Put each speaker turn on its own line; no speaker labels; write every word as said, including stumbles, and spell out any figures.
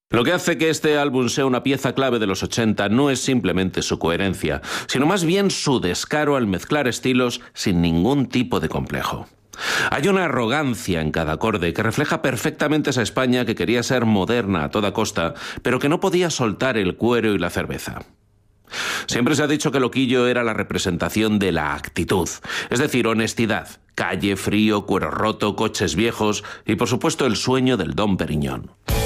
Lo que hace que este álbum sea una pieza clave de los ochenta no es simplemente su coherencia, sino más bien su descaro al mezclar estilos sin ningún tipo de complejo. Hay una arrogancia en cada acorde que refleja perfectamente esa España que quería ser moderna a toda costa, pero que no podía soltar el cuero y la cerveza. Siempre se ha dicho que Loquillo era la representación de la actitud, es decir, honestidad, calle, frío, cuero roto, coches viejos y por supuesto el sueño del Dom Perignon.